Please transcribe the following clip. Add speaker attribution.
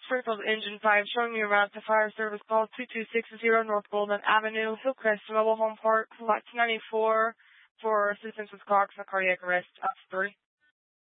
Speaker 1: Springfield Engine 5 showing you around to fire service call 2260 North Golden Avenue, Hillcrest Mobile Home Park, lot 294 for assistance with clogs and cardiac arrest. Up 3.